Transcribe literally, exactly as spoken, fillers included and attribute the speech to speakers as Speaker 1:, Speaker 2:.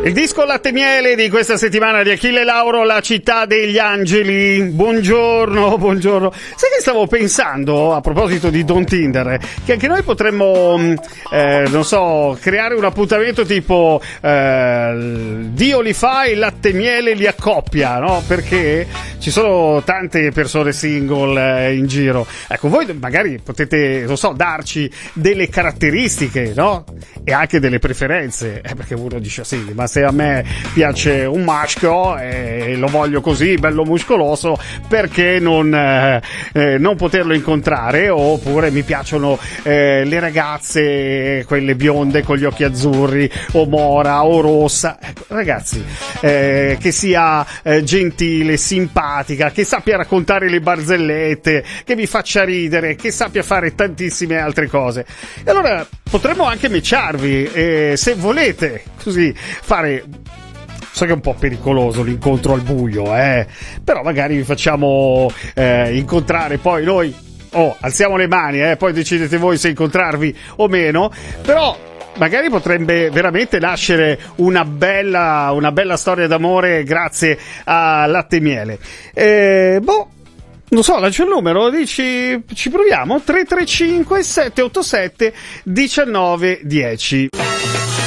Speaker 1: Il disco Latte e Miele di questa settimana di Achille Lauro, La città degli angeli. Buongiorno, buongiorno. Sai che stavo pensando, a proposito di Don Tinder, che anche noi potremmo, eh, non so, creare un appuntamento tipo eh, Dio li fa e Latte e Miele li accoppia, no? Perché ci sono tante persone single eh, in giro. Ecco, voi magari potete, non so, darci delle caratteristiche, no? E anche delle preferenze, eh, perché uno dice sì, ma se a me piace un maschio e lo voglio così, bello muscoloso, perché non, eh, eh, non poterlo incontrare? Oppure mi piacciono eh, le ragazze, quelle bionde con gli occhi azzurri, o mora o rossa. Ecco, ragazzi, eh, che sia eh, gentile, simpatica, che sappia raccontare le barzellette, che mi faccia ridere, che sappia fare tantissime altre cose. E allora potremmo anche matcharvi, eh, se volete, così fare. So che è un po' pericoloso l'incontro al buio, eh, però magari vi facciamo eh, incontrare, poi noi oh, alziamo le mani, eh, poi decidete voi se incontrarvi o meno, però magari potrebbe veramente nascere una bella, una bella storia d'amore grazie a Latte e Miele. Eh, boh. Non so, lancio il numero, dici, ci proviamo? tre tre cinque sette otto sette uno nove uno zero.